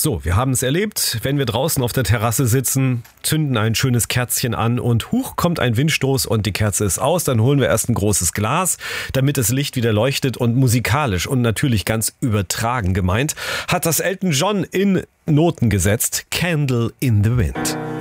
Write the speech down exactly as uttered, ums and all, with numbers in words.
So, wir haben es erlebt, wenn wir draußen auf der Terrasse sitzen, zünden ein schönes Kerzchen an und huch, kommt ein Windstoß und die Kerze ist aus. Dann holen wir erst ein großes Glas, damit das Licht wieder leuchtet, und musikalisch und natürlich ganz übertragen gemeint, hat das Elton John in Noten gesetzt, Candle in the Wind.